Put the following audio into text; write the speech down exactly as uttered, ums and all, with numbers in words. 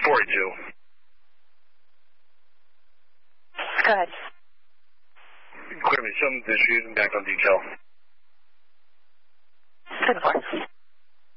forty-two. Go ahead. Equipment, some issues, back on detail. ten four.